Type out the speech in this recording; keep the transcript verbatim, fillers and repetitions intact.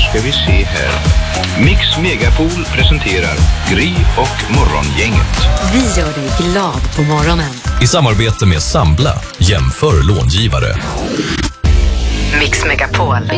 ska vi se här. Mix Megapol presenterar Gry och Morgongänget. Vi gör dig glad på morgonen. I samarbete med Sambla, jämför långivare. Mix Megapol.